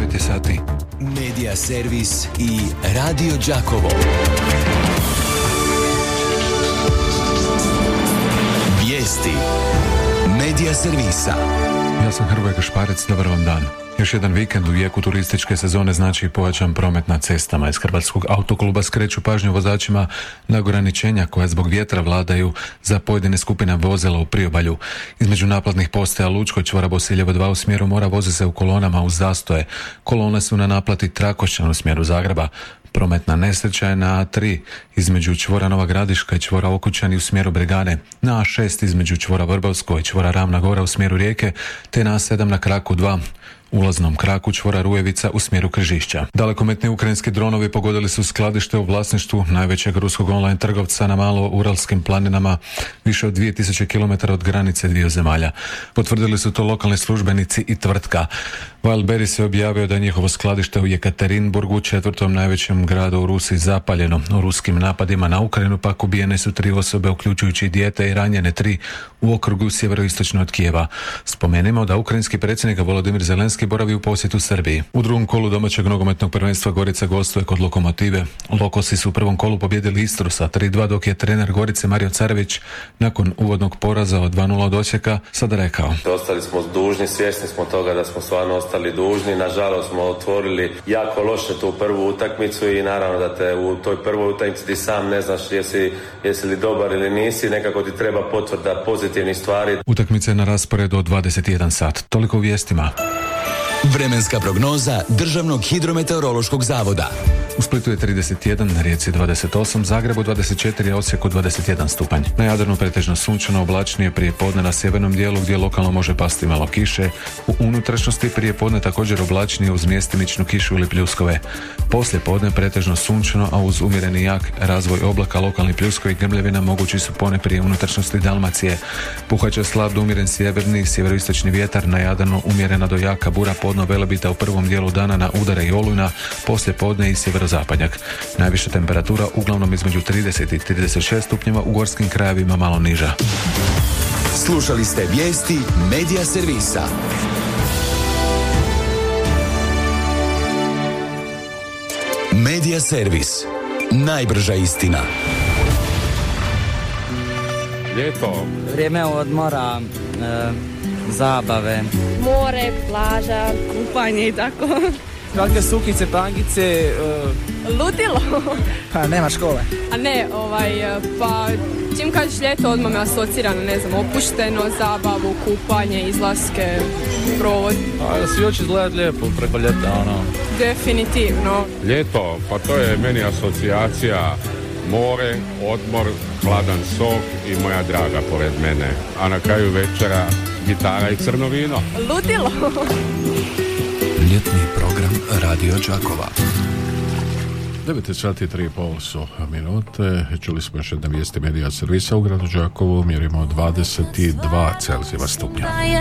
9 sati. Medija servis i Radio Đakovo. Vijesti Medija servisa. Ja sam Hrvoje Gašparec, dobar vam dan. Još jedan vikend u jeku turističke sezone znači pojačan promet na cestama. Iz Hrvatskog autokluba skreću pažnju vozačima na ograničenja koja zbog vjetra vladaju za pojedine skupine vozila u priobalju. Između naplatnih postaja Lučko i čvora Bosiljevo 2 u smjeru mora voze se u kolonama uz zastoje. Kolone su na naplati Trakošćan u smjeru Zagreba. Prometna nesreća je na A3 između čvora Nova Gradiška i čvora Okučani u smjeru Bregane, na A6 između čvora Vrbovsko i čvora Ravna Gora u smjeru Rijeke, te na A7 na kraku 2. ulaznom kraku čvora Rujevica u smjeru Križišća. Dalekometni ukrajinski dronovi pogodili su skladište u vlasništvu najvećeg ruskog online trgovca na malo-uralskim planinama, više od 2000 km od granice dviju zemalja. Potvrdili su to lokalni službenici i tvrtka. Wildberries je objavio da je njihovo skladište u Jekaterinburgu, četvrtom najvećem gradu u Rusiji, zapaljeno. U ruskim napadima na Ukrajinu pak ubijene su 3 osobe, uključujući dijete, i ranjene 3 u okrugu sjeveroistočno od Kijeva. Spomenimo da ukrajinski predsjednik Volodimir Zelenski boravi u posjetu Srbiji. U drugom kolu domaćeg nogometnog prvenstva Gorica gostuje kod Lokomotive. Lokosi su u prvom kolu pobjedili Istru sa 3-2, dok je trener Gorice Mario Carević nakon uvodnog poraza od 2-0 od Osijeka sada rekao: ostali smo dužni, svjesni smo toga da smo stvarno ostali dužni. Nažalost smo otvorili jako loše tu prvu utakmicu i naravno da te u toj prvoj utakmici ti sam ne znaš jesi li dobar ili nisi, nekako ti treba potvrda pozitivnih stvari. Utakmica je na rasporedu od 21 sat. Toliko u vijestima. Vremenska prognoza Državnog hidrometeorološkog zavoda. U Splitu je 31, na Rijeci 28, Zagrebu 24, a Osijeku 21 stupanj. Na Jadranu pretežno sunčano, oblačnije prije podne na sjevernom dijelu gdje lokalno može pasti malo kiše. U unutrašnjosti prije podne također oblačnije uz mjestimičnu kišu ili pljuskove. Poslije podne pretežno sunčano, a uz umjereni jak razvoj oblaka lokalni pljuskovi i grmljevina mogući su poneprije unutrašnjosti Dalmacije. Puhat slab do umjeren sjeverni i sjeveroistočni vjetar, na Jadranu umjerena do jaka bura, podno Velebita u prvom dijelu dana na udare i olujna, poslije podne i sjeverozapadnjak. Najviša temperatura uglavnom između 30 i 36 stupnjeva, u gorskim krajevima malo niža. Slušali ste vijesti Medija servisa. Medija servis. Najbrža istina. Ljeto. Vrijeme odmora, zabave. More, plaža, kupanje i tako. Kratke suknjice, tangice. Ludilo. Pa nema škole. A ne, pa čim kažeš ljeto odmah me asocira na, ne znam, opušteno, zabavu, kupanje, izlaske, provod. A da svi hoće izgledati lijepo preko ljeta, ono. Definitivno. Ljeto, pa to je meni asocijacija more, odmor, hladan sok i moja draga pored mene. A na kraju večera gitara i crno vino. Ludilo. Ljetni program Radio Đakova. 9 sati 3,5 su minute. Čuli smo još jedne vijesti Medija servisa u gradu Đakovu. Mjerimo 22 Celzijeva stupnja.